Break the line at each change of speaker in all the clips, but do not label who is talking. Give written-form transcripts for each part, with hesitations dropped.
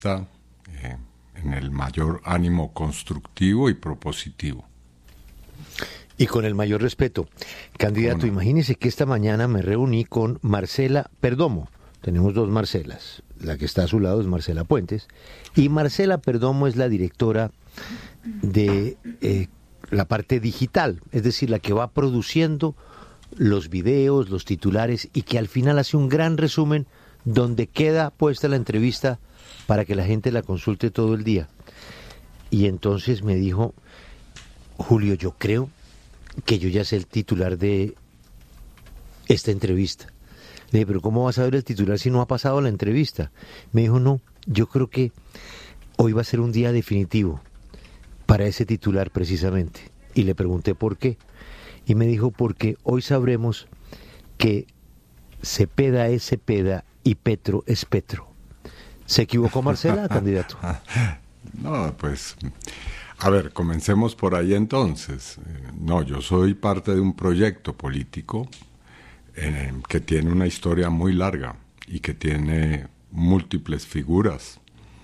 eh, en el mayor ánimo constructivo y propositivo.
Y con el mayor respeto. Candidato, imagínese que esta mañana me reuní con Marcela Perdomo. Tenemos dos Marcelas. La que está a su lado es Marcela Puentes. Y Marcela Perdomo es la directora de la parte digital, es decir, la que va produciendo los videos, los titulares, y que al final hace un gran resumen donde queda puesta la entrevista para que la gente la consulte todo el día. Y entonces me dijo, Julio, yo creo que yo ya sé el titular de esta entrevista. Le dije, pero ¿cómo vas a ver el titular si no ha pasado la entrevista? Me dijo, no, yo creo que hoy va a ser un día definitivo para ese titular precisamente. Y le pregunté por qué. Y me dijo, porque hoy sabremos que Cepeda es Cepeda y Petro es Petro. ¿Se equivocó Marcela, candidato?
No, pues, a ver, comencemos por ahí entonces. No, yo soy parte de un proyecto político que tiene una historia muy larga y que tiene múltiples figuras.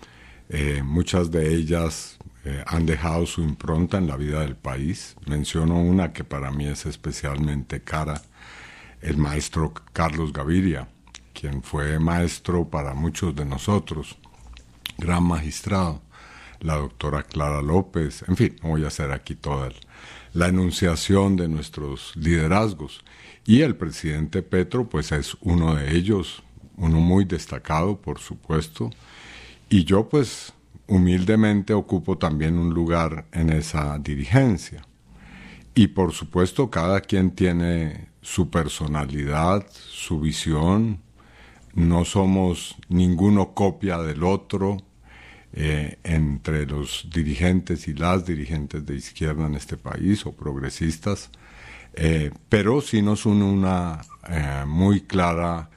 Muchas de ellas han dejado su impronta en la vida del país. Menciono una que para mí es especialmente cara, el maestro Carlos Gaviria, quien fue maestro para muchos de nosotros, gran magistrado, la doctora Clara López, en fin, no voy a hacer aquí toda la enunciación de nuestros liderazgos. Y el presidente Petro, pues es uno de ellos, uno muy destacado, por supuesto, y yo pues humildemente ocupo también un lugar en esa dirigencia. Y por supuesto cada quien tiene su personalidad, su visión, no somos ninguno copia del otro entre los dirigentes y las dirigentes de izquierda en este país o progresistas, pero sí nos une una muy clara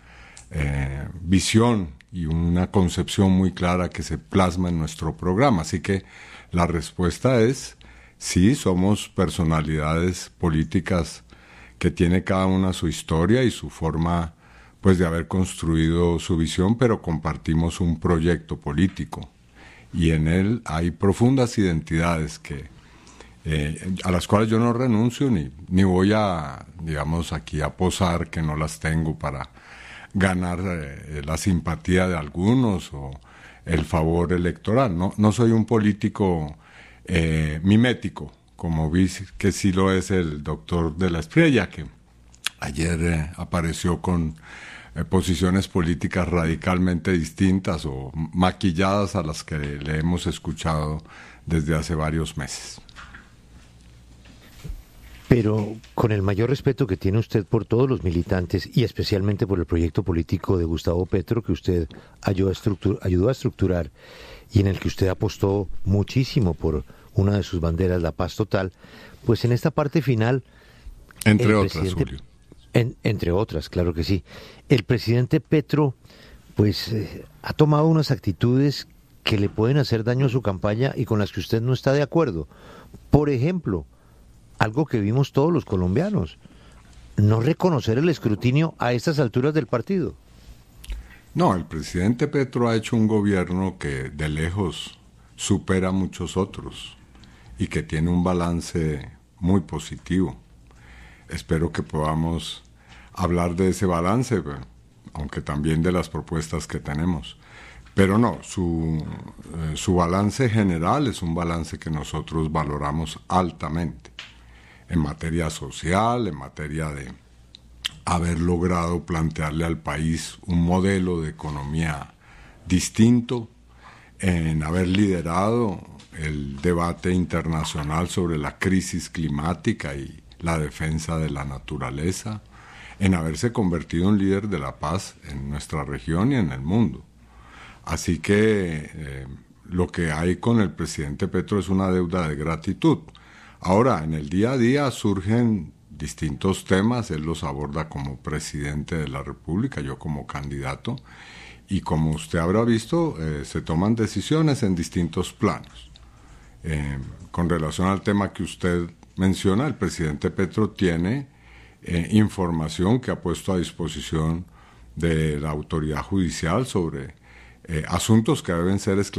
visión y una concepción muy clara que se plasma en nuestro programa. Así que la respuesta es sí, somos personalidades políticas que tiene cada una su historia y su forma pues de haber construido su visión, pero compartimos un proyecto político y en él hay profundas identidades que a las cuales yo no renuncio ni voy a, digamos, aquí a posar que no las tengo para ganar la simpatía de algunos o el favor electoral. No soy un político mimético, como vi que sí lo es el doctor de la Espriella, que ayer apareció con posiciones políticas radicalmente distintas o maquilladas a las que le hemos escuchado desde hace varios meses.
Pero con el mayor respeto que tiene usted por todos los militantes y especialmente por el proyecto político de Gustavo Petro que usted ayudó a estructurar y en el que usted apostó muchísimo por una de sus banderas, la paz total, pues en esta parte final...
Entre otras, Julio.
Entre otras, claro que sí. El presidente Petro, pues, ha tomado unas actitudes que le pueden hacer daño a su campaña y con las que usted no está de acuerdo. Por ejemplo, algo que vimos todos los colombianos, no reconocer el escrutinio a estas alturas del partido.
No, el presidente Petro ha hecho un gobierno que de lejos supera a muchos otros y que tiene un balance muy positivo. Espero que podamos hablar de ese balance, aunque también de las propuestas que tenemos. Pero no, su balance general es un balance que nosotros valoramos altamente. En materia social, en materia de haber logrado plantearle al país un modelo de economía distinto, en haber liderado el debate internacional sobre la crisis climática y la defensa de la naturaleza, en haberse convertido en líder de la paz en nuestra región y en el mundo. Así que lo que hay con el presidente Petro es una deuda de gratitud. Ahora, en el día a día surgen distintos temas, él los aborda como presidente de la República, yo como candidato, y como usted habrá visto, se toman decisiones en distintos planos. Con relación al tema que usted menciona, el presidente Petro tiene información que ha puesto a disposición de la autoridad judicial sobre asuntos que deben ser